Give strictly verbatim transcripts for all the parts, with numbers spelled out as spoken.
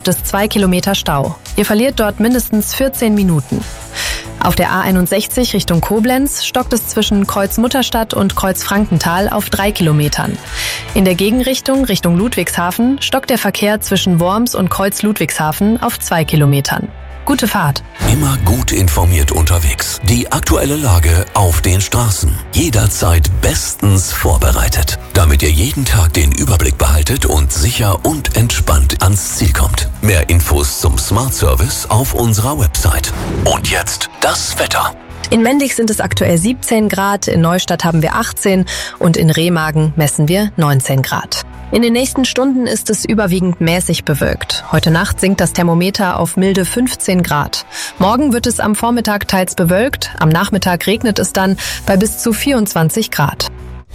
es zwei Kilometer Stau. Ihr verliert dort mindestens vierzehn Minuten. Auf der A einundsechzig Richtung Koblenz stockt es zwischen Kreuz-Mutterstadt und Kreuz-Frankenthal auf drei Kilometern. In der Gegenrichtung Richtung Ludwigshafen stockt der Verkehr zwischen Worms und Kreuz-Ludwigshafen auf zwei Kilometern. Gute Fahrt. Immer gut informiert unterwegs. Die aktuelle Lage auf den Straßen. Jederzeit bestens vorbereitet. Damit ihr jeden Tag den Überblick behaltet und sicher und entspannt ans Ziel kommt. Mehr Infos zum Smart Service auf unserer Website. Und jetzt das Wetter. In Mendig sind es aktuell siebzehn Grad, in Neustadt haben wir achtzehn und in Remagen messen wir neunzehn Grad. In den nächsten Stunden ist es überwiegend mäßig bewölkt. Heute Nacht sinkt das Thermometer auf milde fünfzehn Grad. Morgen wird es am Vormittag teils bewölkt, am Nachmittag regnet es dann bei bis zu vierundzwanzig Grad.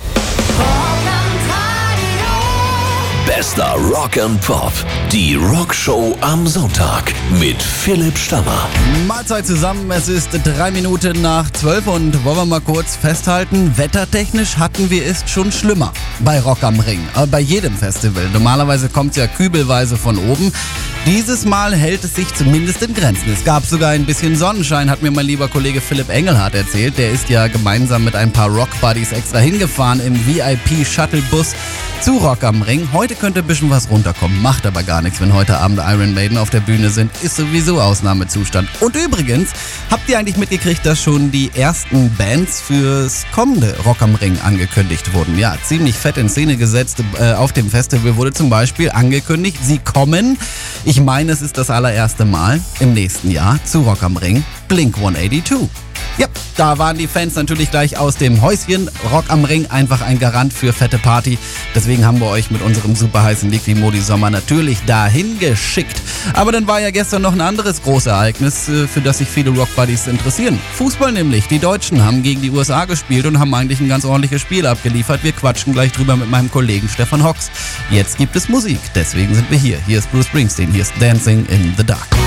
Bester Rock and Pop. Die Rockshow am Sonntag mit Philipp Stammer. Mahlzeit zusammen, es ist drei Minuten nach zwölf und wollen wir mal kurz festhalten, wettertechnisch hatten wir es schon schlimmer bei Rock am Ring. Aber bei jedem Festival. Normalerweise kommt es ja kübelweise von oben. Dieses Mal hält es sich zumindest in Grenzen. Es gab sogar ein bisschen Sonnenschein, hat mir mein lieber Kollege Philipp Engelhardt erzählt. Der ist ja gemeinsam mit ein paar Rock-Buddies extra hingefahren im V I P-Shuttlebus zu Rock am Ring. Heute könnte ein bisschen was runterkommen, macht aber gar nichts, wenn heute Abend Iron Maiden auf der Bühne sind. Ist sowieso Ausnahmezustand. Und übrigens, habt ihr eigentlich mitgekriegt, dass schon die ersten Bands fürs kommende Rock am Ring angekündigt wurden? Ja, ziemlich fett in Szene gesetzt. Äh, auf dem Festival wurde zum Beispiel angekündigt, sie kommen, ich meine, es ist das allererste Mal im nächsten Jahr zu Rock am Ring, Blink hundertzweiundachtzig. Ja, da waren die Fans natürlich gleich aus dem Häuschen. Rock am Ring, einfach ein Garant für fette Party. Deswegen haben wir euch mit unserem super heißen Liquid Modi Sommer natürlich dahin geschickt. Aber dann war ja gestern noch ein anderes Großereignis, für das sich viele Rock-Buddies interessieren. Fußball nämlich. Die Deutschen haben gegen die U S A gespielt und haben eigentlich ein ganz ordentliches Spiel abgeliefert. Wir quatschen gleich drüber mit meinem Kollegen Stefan Hocks. Jetzt gibt es Musik, deswegen sind wir hier. Hier ist Bruce Springsteen, hier ist Dancing in the Dark.